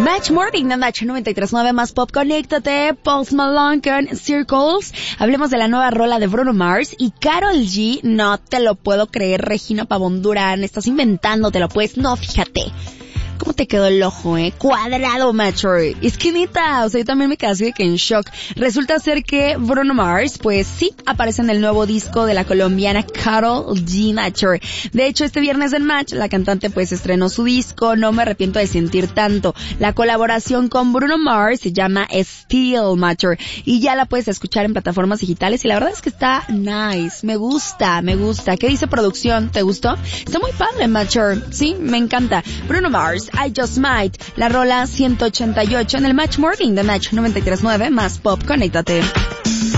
Match Morning de Match 93.9 más pop. Conéctate, Post Malone con Circles. Hablemos de la nueva rola de Bruno Mars y Karol G. No te lo puedo creer, Regina Pavón Durán. Estás inventándotelo, pues. No, fíjate. ¿Cómo te quedó el ojo, cuadrado, macho? Es que neta, o sea, yo también me quedé así de que en shock. Resulta ser que Bruno Mars, pues sí, aparece en el nuevo disco de la colombiana Karol G, macho. De hecho, este viernes en Match, la cantante pues estrenó su disco, No me arrepiento de sentir tanto. La colaboración con Bruno Mars se llama Still, macho. Y ya la puedes escuchar en plataformas digitales y la verdad es que está nice. Me gusta. ¿Qué dice producción? ¿Te gustó? Está muy padre, macho. Sí, me encanta. Bruno Mars, I Just Might, la rola 188 en el Match Morning de Match 93.9 más pop. Conéctate.